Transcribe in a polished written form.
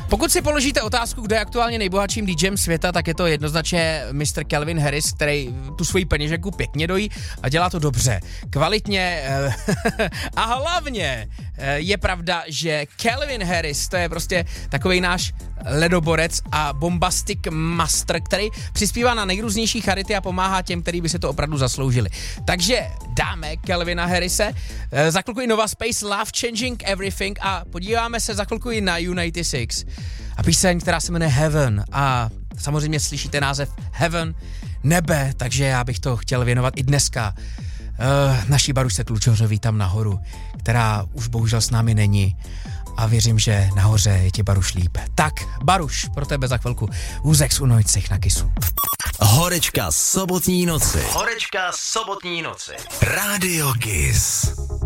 Pokud si položíte otázku, kdo je aktuálně nejbohatším DJem světa, tak je to jednoznačně Mr. Calvin Harris, který tu svoji peněženku pěkně dojí a dělá to dobře, kvalitně a hlavně je pravda, že Calvin Harris, to je prostě takovej náš ledoborec a bombastic master, který přispívá na nejrůznější charity a pomáhá těm, kteří by se to opravdu zasloužili. Takže dáme Calvina Harrise, za chvilku i Nova Space Love Changing Everything a podíváme se za chvilku i na U96 a píseň, která se jmenuje Heaven a samozřejmě slyšíte název Heaven, nebe, takže já bych to chtěl věnovat i dneska naší Barušce Tlučořový tam nahoru, která už bohužel s námi není a věřím, že nahoře je ti Baruš líp. Tak, Baruš, pro tebe za chvilku Úzek unojcích na Kisu. Horečka sobotní noci. Rádio Kiss.